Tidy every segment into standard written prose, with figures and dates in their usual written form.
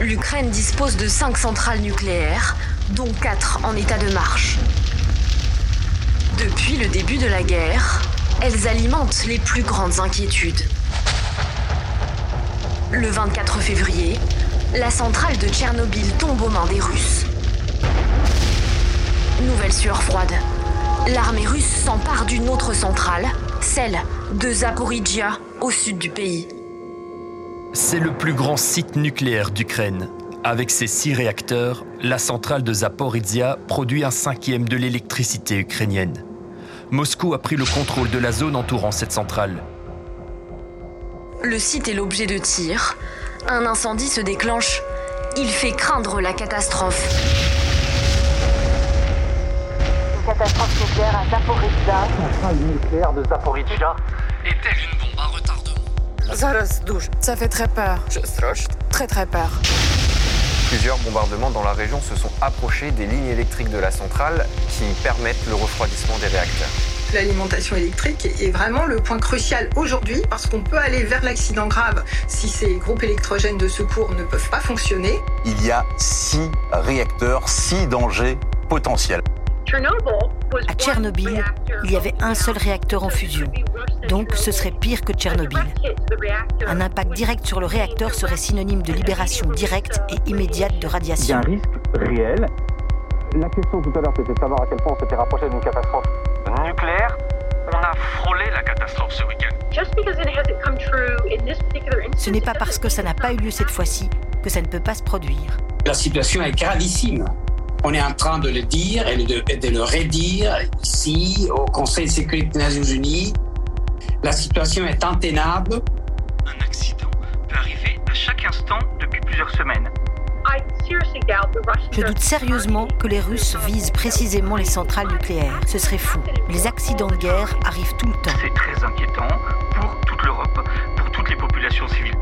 L'Ukraine dispose de 5 centrales nucléaires, dont 4 en état de marche. Depuis le début de la guerre, elles alimentent les plus grandes inquiétudes. Le 24 février, la centrale de Tchernobyl tombe aux mains des Russes. Nouvelle sueur froide. L'armée russe s'empare d'une autre centrale, celle de Zaporijia, au sud du pays. C'est le plus grand site nucléaire d'Ukraine. Avec ses 6 réacteurs, la centrale de Zaporijia produit 1/5 de l'électricité ukrainienne. Moscou a pris le contrôle de la zone entourant cette centrale. Le site est l'objet de tirs. Un incendie se déclenche. Il fait craindre la catastrophe. Une catastrophe nucléaire à Zaporijia. La centrale nucléaire de Zaporijia est-elle une bombe à retardement? Ça fait très peur. Très très peur. Plusieurs bombardements dans la région se sont approchés des lignes électriques de la centrale qui permettent le refroidissement des réacteurs. L'alimentation électrique est vraiment le point crucial aujourd'hui parce qu'on peut aller vers l'accident grave si ces groupes électrogènes de secours ne peuvent pas fonctionner. Il y a 6 réacteurs, 6 dangers potentiels. À Tchernobyl, il y avait un seul réacteur en fusion. Donc ce serait pire que Tchernobyl. Un impact direct sur le réacteur serait synonyme de libération directe et immédiate de radiation. Il y a un risque réel. La question tout à l'heure, c'était de savoir à quel point on s'était rapproché d'une catastrophe Nucléaire, on a frôlé la catastrophe ce week-end. Ce n'est pas parce que ça n'a pas eu lieu cette fois-ci que ça ne peut pas se produire. La situation est gravissime. On est en train de le dire et de le redire ici, au Conseil de sécurité des Nations Unies. La situation est intenable. Un accident peut arriver à chaque instant depuis plusieurs semaines. Je doute sérieusement que les Russes visent précisément les centrales nucléaires. Ce serait fou. Les accidents de guerre arrivent tout le temps. C'est très inquiétant pour toute l'Europe, pour toutes les populations civiles.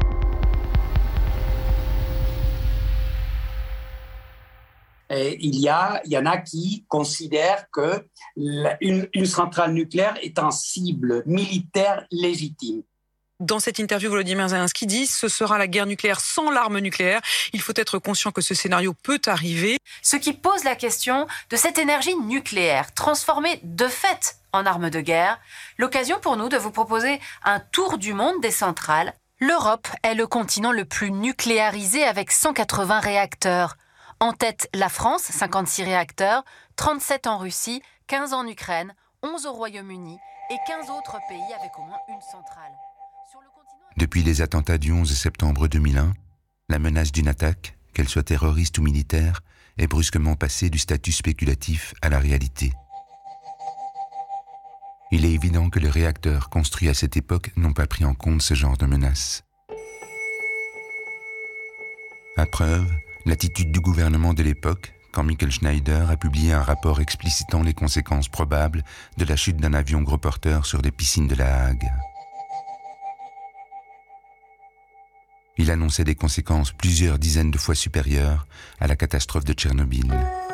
Et il y en a qui considèrent que une centrale nucléaire est une cible militaire légitime. Dans cette interview, Volodymyr Zelensky dit « Ce sera la guerre nucléaire sans l'arme nucléaire. Il faut être conscient que ce scénario peut arriver. » Ce qui pose la question de cette énergie nucléaire transformée de fait en arme de guerre. L'occasion pour nous de vous proposer un tour du monde des centrales. L'Europe est le continent le plus nucléarisé avec 180 réacteurs. En tête, la France, 56 réacteurs, 37 en Russie, 15 en Ukraine, 11 au Royaume-Uni et 15 autres pays avec au moins une centrale. Depuis les attentats du 11 septembre 2001, la menace d'une attaque, qu'elle soit terroriste ou militaire, est brusquement passée du statut spéculatif à la réalité. Il est évident que les réacteurs construits à cette époque n'ont pas pris en compte ce genre de menace. À preuve, l'attitude du gouvernement de l'époque, quand Michael Schneider a publié un rapport explicitant les conséquences probables de la chute d'un avion gros porteur sur des piscines de La Hague. Il annonçait des conséquences plusieurs dizaines de fois supérieures à la catastrophe de Tchernobyl.